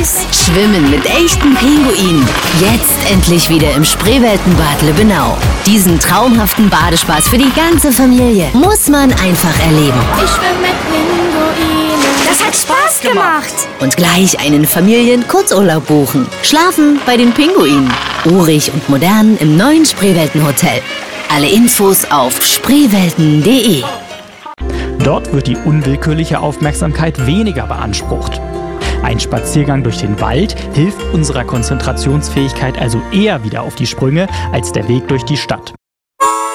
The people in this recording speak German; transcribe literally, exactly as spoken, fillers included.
Los! Schwimmen mit echten Pinguinen. Jetzt endlich wieder im Spreeweltenbad Lübbenau. Diesen traumhaften Badespaß für die ganze Familie muss man einfach erleben. Ich schwimme mit Pinguinen. Das hat Spaß gemacht. Und gleich einen Familien-Kurzurlaub buchen. Schlafen bei den Pinguinen. Urig und modern im neuen Spreeweltenhotel. Alle Infos auf spreewelten punkt de. Dort wird die unwillkürliche Aufmerksamkeit weniger beansprucht. Ein Spaziergang durch den Wald hilft unserer Konzentrationsfähigkeit also eher wieder auf die Sprünge als der Weg durch die Stadt.